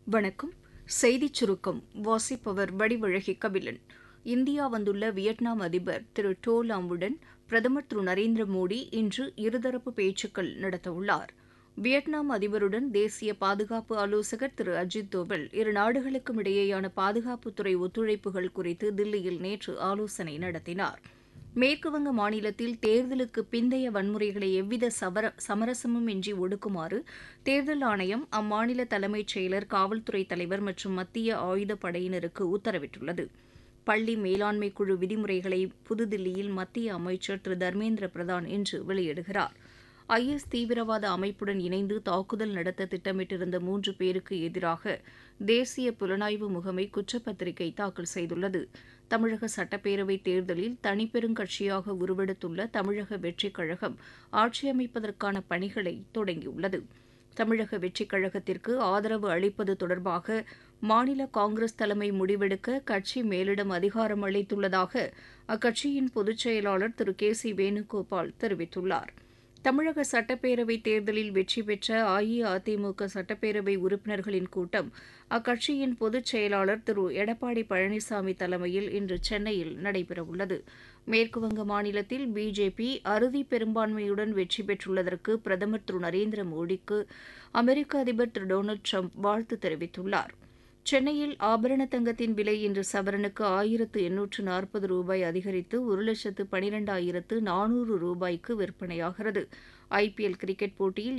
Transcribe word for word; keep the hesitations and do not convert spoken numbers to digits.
வணக்கம். செய்திச் சுருக்கம் வாசிப்பவர் வடிவழகி கபிலன். இந்தியா வந்துள்ள வியட்நாம் அதிபர் திரு டோ லாமுடன் பிரதமர் திரு நரேந்திர மோடி இன்று இருதரப்பு பேச்சுக்கள் நடத்தவுள்ளார். வியட்நாம் அதிபருடன் தேசிய பாதுகாப்பு ஆலோசகர் திரு அஜித் தோவல் இரு நாடுகளுக்கும் இடையேயான பாதுகாப்புத்துறை ஒத்துழைப்புகள் குறித்து தில்லியில் நேற்று ஆலோசனை நடத்தினார். மேற்குவங்க மாநிலத்தில் தேர்தலுக்கு பிந்தைய வன்முறைகளை எவ்வித சவர சமரசமும் இன்றி ஒடுக்குமாறு தேர்தல் ஆணையம் அம்மாநில தலைமைச் செயலர், காவல்துறை தலைவர் மற்றும் மத்திய ஆயுதப்படையினருக்கு உத்தரவிட்டுள்ளது. பள்ளி மேலாண்மை குழு விதிமுறைகளை புதுதில்லியில் மத்திய அமைச்சர் திரு தர்மேந்திர பிரதான் இன்று வெளியிடுகிறார். ஐ எஸ் தீவிரவாத அமைப்புடன் இணைந்து தாக்குதல் நடத்த திட்டமிட்டிருந்த மூன்று பேருக்கு எதிராக தேசிய புலனாய்வு முகமை குற்றப்பத்திரிகை தாக்கல் செய்துள்ளது. தமிழக சட்டப்பேரவைத் தேர்தலில் தனிப்பெருங்கட்சியாக உருவெடுத்துள்ள தமிழக வெற்றிக் கழகம் ஆட்சியமைப்பதற்கான பணிகளை தொடங்கியுள்ளது. தமிழக வெற்றிக் கழகத்திற்கு ஆதரவு அளிப்பது தொடர்பாக மாநில காங்கிரஸ் தலைமை முடிவெடுக்க கட்சி மேலிடம் அதிகாரம் அளித்துள்ளதாக அக்கட்சியின் பொதுச் செயலாளர் திரு கே சி வேணுகோபால் தெரிவித்துள்ளார். தமிழக சட்டப்பேரவைத் தேர்தலில் வெற்றி பெற்ற அஇஅதிமுக சட்டப்பேரவை உறுப்பினர்களின் கூட்டம் அக்கட்சியின் பொதுச் செயலாளர் திரு எடப்பாடி பழனிசாமி தலைமையில் இன்று சென்னையில் நடைபெறவுள்ளது. மேற்குவங்க மாநிலத்தில் பிஜேபி அறுதி பெரும்பான்மையுடன் வெற்றி பெற்றுள்ளதற்கு பிரதமர் திரு நரேந்திர மோடிக்கு அமெரிக்க அதிபர் திரு டொனால்டு ட்ரம்ப் வாழ்த்து தெரிவித்துள்ளார். சென்னையில் ஆபரண தங்கத்தின் விலை இன்று சவரனுக்கு ஆயிரத்து எண்ணூற்று நாற்பது ரூபாய் அதிகரித்து ஒரு லட்சத்து பனிரெண்டாயிரத்து நானூறு ரூபாய்க்கு விற்பனையாகிறது. ஐ பி எல் கிரிக்கெட் போட்டியில்